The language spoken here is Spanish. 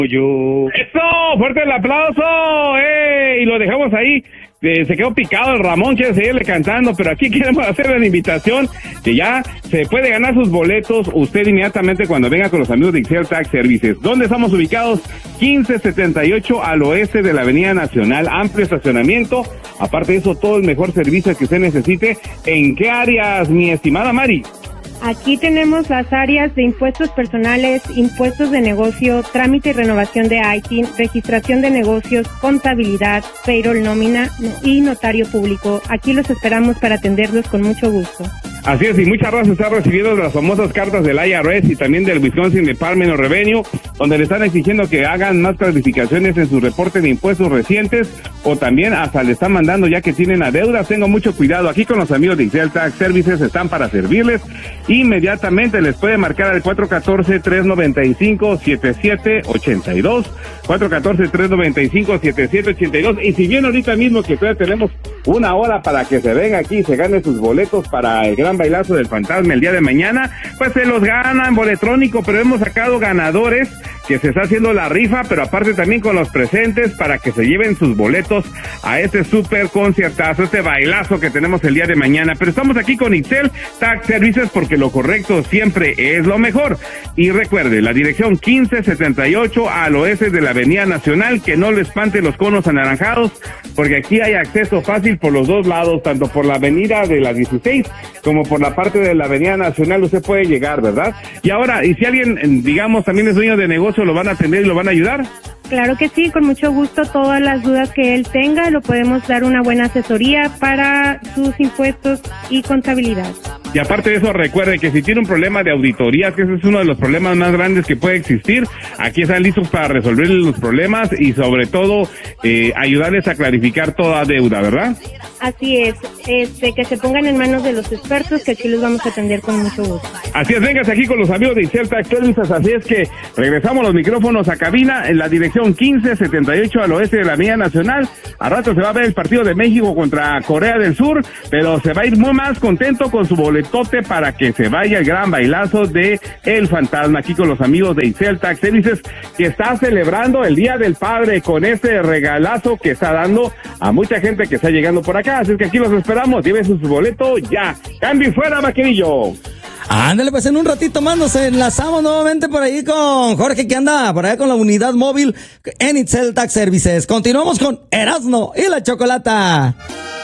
Eso, fuerte el aplauso, y lo dejamos ahí. Se quedó picado el Ramón, quiere seguirle cantando, pero aquí queremos hacerle la invitación que ya se puede ganar sus boletos usted inmediatamente cuando venga con los amigos de Excel Tax Services. ¿Dónde estamos ubicados? 1578 al oeste de la Avenida Nacional, amplio estacionamiento. Aparte de eso, todo el mejor servicio que usted necesite. ¿En qué áreas, mi estimada Mari? Aquí tenemos las áreas de impuestos personales, impuestos de negocio, trámite y renovación de ITIN, registración de negocios, contabilidad, payroll, nómina y notario público. Aquí los esperamos para atenderlos con mucho gusto. Así es, y muchas gracias está recibiendo las famosas cartas del IRS y también del Wisconsin Department of Revenue, donde le están exigiendo que hagan más clarificaciones en su reporte de impuestos recientes, o también hasta le están mandando ya que tienen adeudas. Tengo mucho cuidado, aquí con los amigos de Excel Tax Services están para servirles. Inmediatamente les puede marcar al 414-395-7782, 414-395-7782, y si bien ahorita mismo que todavía tenemos una hora para que se venga aquí y se gane sus boletos para el gran bailazo del fantasma el día de mañana, pues se los ganan por electrónico, pero hemos sacado ganadores que se está haciendo la rifa, pero aparte también con los presentes para que se lleven sus boletos a este super conciertazo, este bailazo que tenemos el día de mañana. Pero estamos aquí con Excel Tax Services porque lo correcto siempre es lo mejor. Y recuerde, la dirección 1578 al oeste de la Avenida Nacional, que no le espante los conos anaranjados, porque aquí hay acceso fácil por los dos lados, tanto por la avenida de la 16 como por la parte de la Avenida Nacional. Usted puede llegar, ¿verdad? Y ahora, y si alguien, digamos, también es dueño de negocio, ¿lo van a atender y lo van a ayudar? Claro que sí, con mucho gusto. Todas las dudas que él tenga, lo podemos dar una buena asesoría para sus impuestos y contabilidad. Y aparte de eso, recuerde que si tiene un problema de auditoría, que ese es uno de los problemas más grandes que puede existir, aquí están listos para resolver los problemas y sobre todo ayudarles a clarificar toda deuda, ¿verdad? Así es, que se pongan en manos de los expertos, que aquí los vamos a atender con mucho gusto. Así es, véngase aquí con los amigos de Excel Tax Services, así es que regresamos los micrófonos a cabina en la dirección 1578 al oeste de la Avenida Nacional. A rato se va a ver el partido de México contra Corea del Sur, pero se va a ir muy más contento con su boletote para que se vaya el gran bailazo de El Fantasma, aquí con los amigos de Excel Tax Services, que está celebrando el Día del Padre con este regalazo que está dando a mucha gente que está llegando por acá. Así es que aquí los esperamos, lleven su boleto ya. Cambio y fuera, vaquerillo. Ándale, pues en un ratito más nos enlazamos nuevamente por ahí con Jorge, que anda por allá con la unidad móvil en Excel Tax Services. Continuamos con Erasmo y la Chocolata.